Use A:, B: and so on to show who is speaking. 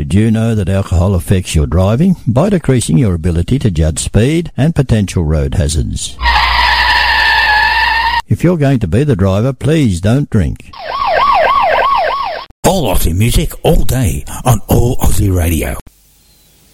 A: Did you know that alcohol affects your driving by decreasing your ability to judge speed and potential road hazards? If you're going to be the driver, please don't drink.
B: All Aussie music all day on All Aussie Radio.